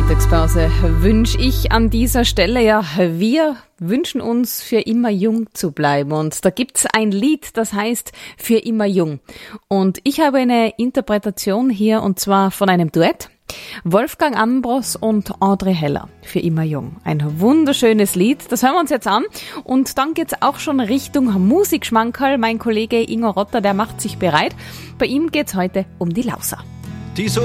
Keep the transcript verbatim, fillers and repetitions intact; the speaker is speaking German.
Mittagspause wünsche ich an dieser Stelle, ja, wir wünschen uns für immer jung zu bleiben und da gibt's ein Lied, das heißt für immer jung und ich habe eine Interpretation hier und zwar von einem Duett. Wolfgang Ambros und Audrey Heller, für immer jung. Ein wunderschönes Lied, das hören wir uns jetzt an und dann geht's auch schon Richtung Musikschmankerl. Mein Kollege Ingo Rotter, der macht sich bereit. Bei ihm geht's heute um die Lauser. Die